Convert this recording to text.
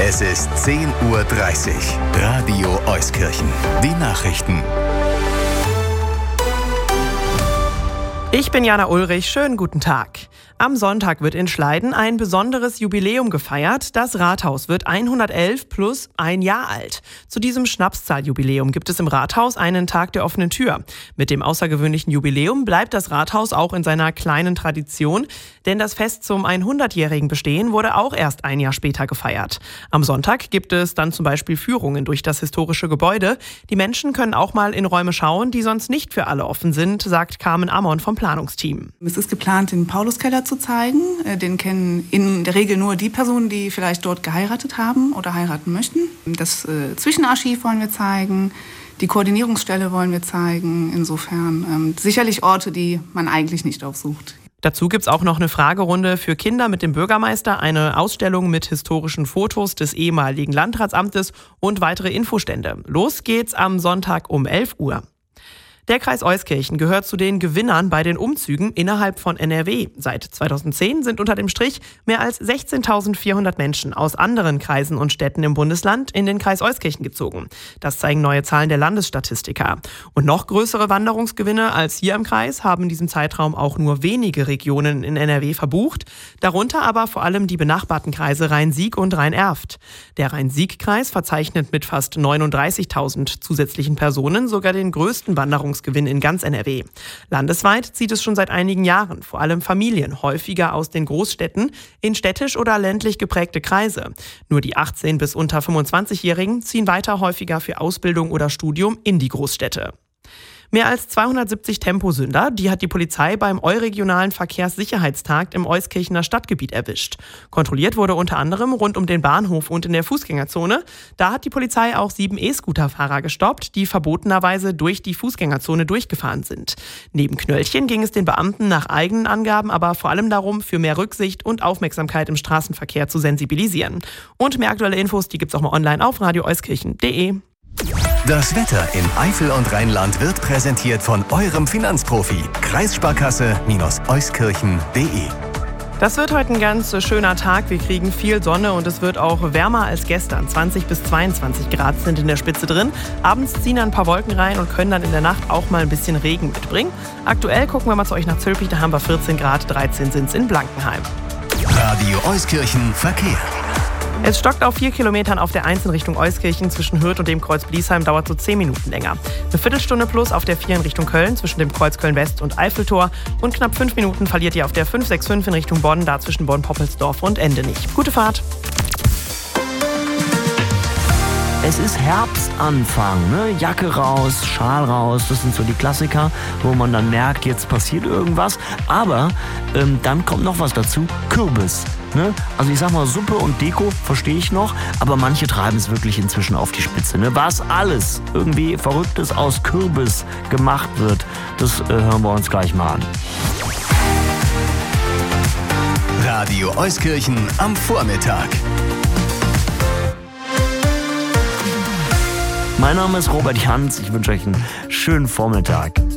Es ist 10:30 Uhr. Radio Euskirchen. Die Nachrichten. Ich bin Jana Ulrich, schönen guten Tag. Am Sonntag wird in Schleiden ein besonderes Jubiläum gefeiert. Das Rathaus wird 111 plus ein Jahr alt. Zu diesem Schnapszahljubiläum gibt es im Rathaus einen Tag der offenen Tür. Mit dem außergewöhnlichen Jubiläum bleibt das Rathaus auch in seiner kleinen Tradition, denn das Fest zum 100-jährigen Bestehen wurde auch erst ein Jahr später gefeiert. Am Sonntag gibt es dann zum Beispiel Führungen durch das historische Gebäude. Die Menschen können auch mal in Räume schauen, die sonst nicht für alle offen sind, sagt Carmen Ammon vom Planungsteam. Es ist geplant, den Pauluskeller zu zeigen. Den kennen in der Regel nur die Personen, die vielleicht dort geheiratet haben oder heiraten möchten. Das Zwischenarchiv wollen wir zeigen, die Koordinierungsstelle wollen wir zeigen. Insofern sicherlich Orte, die man eigentlich nicht aufsucht. Dazu gibt's auch noch eine Fragerunde für Kinder mit dem Bürgermeister, eine Ausstellung mit historischen Fotos des ehemaligen Landratsamtes und weitere Infostände. Los geht's am Sonntag um 11 Uhr. Der Kreis Euskirchen gehört zu den Gewinnern bei den Umzügen innerhalb von NRW. Seit 2010 sind unter dem Strich mehr als 16.400 Menschen aus anderen Kreisen und Städten im Bundesland in den Kreis Euskirchen gezogen. Das zeigen neue Zahlen der Landesstatistiker. Und noch größere Wanderungsgewinne als hier im Kreis haben in diesem Zeitraum auch nur wenige Regionen in NRW verbucht. Darunter aber vor allem die benachbarten Kreise Rhein-Sieg und Rhein-Erft. Der Rhein-Sieg-Kreis verzeichnet mit fast 39.000 zusätzlichen Personen sogar den größten Wanderungsgewinn in ganz NRW. Landesweit zieht es schon seit einigen Jahren vor allem Familien häufiger aus den Großstädten in städtisch oder ländlich geprägte Kreise. Nur die 18- bis unter 25-Jährigen ziehen weiter häufiger für Ausbildung oder Studium in die Großstädte. Mehr als 270 Temposünder, die hat die Polizei beim Euregionalen Verkehrssicherheitstag im Euskirchener Stadtgebiet erwischt. Kontrolliert wurde unter anderem rund um den Bahnhof und in der Fußgängerzone. Da hat die Polizei auch 7 E-Scooter-Fahrer gestoppt, die verbotenerweise durch die Fußgängerzone durchgefahren sind. Neben Knöllchen ging es den Beamten nach eigenen Angaben aber vor allem darum, für mehr Rücksicht und Aufmerksamkeit im Straßenverkehr zu sensibilisieren. Und mehr aktuelle Infos, die gibt's auch mal online auf radioeuskirchen.de. Das Wetter in Eifel und Rheinland wird präsentiert von eurem Finanzprofi. Kreissparkasse-euskirchen.de. Das wird heute ein ganz schöner Tag. Wir kriegen viel Sonne und es wird auch wärmer als gestern. 20 bis 22 Grad sind in der Spitze drin. Abends ziehen ein paar Wolken rein und können dann in der Nacht auch mal ein bisschen Regen mitbringen. Aktuell gucken wir mal zu euch nach Zülpich, da haben wir 14 Grad, 13 sind es in Blankenheim. Radio Euskirchen Verkehr. Es stockt auf 4 Kilometern auf der 1 in Richtung Euskirchen. Zwischen Hürth und dem Kreuz Bliesheim dauert so 10 Minuten länger. Eine Viertelstunde plus auf der 4 in Richtung Köln zwischen dem Kreuz Köln-West und Eiffeltor. Und knapp 5 Minuten verliert ihr auf der 565 in Richtung Bonn, da zwischen Bonn-Poppelsdorf und Endenich. Gute Fahrt! Es ist Herbstanfang, ne? Jacke raus, Schal raus, das sind so die Klassiker, wo man dann merkt, jetzt passiert irgendwas. Aber dann kommt noch was dazu, Kürbis. Ne? Also ich sag mal, Suppe und Deko verstehe ich noch, aber manche treiben es wirklich inzwischen auf die Spitze. Ne? Was alles irgendwie Verrücktes aus Kürbis gemacht wird, das hören wir uns gleich mal an. Radio Euskirchen am Vormittag. Mein Name ist Robert Jans, ich wünsche euch einen schönen Vormittag.